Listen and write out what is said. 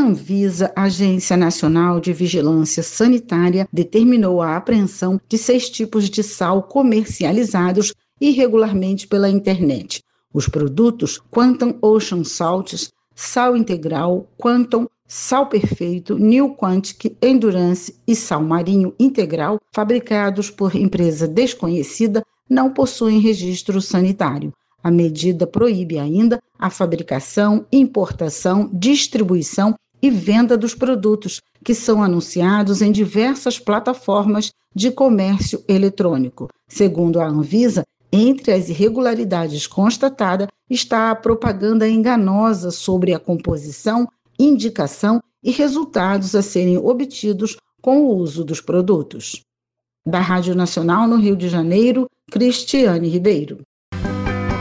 Anvisa, Agência Nacional de Vigilância Sanitária, determinou a apreensão de 6 tipos de sal comercializados irregularmente pela internet. Os produtos Quantum Ocean Salts, Sal Integral, Quantum, Sal Perfeito, New Quantic, Endurance e Sal Marinho Integral, fabricados por empresa desconhecida, não possuem registro sanitário. A medida proíbe ainda a fabricação, importação, distribuição e venda dos produtos, que são anunciados em diversas plataformas de comércio eletrônico. Segundo a Anvisa, entre as irregularidades constatadas está a propaganda enganosa sobre a composição, indicação e resultados a serem obtidos com o uso dos produtos. Da Rádio Nacional no Rio de Janeiro, Cristiane Ribeiro.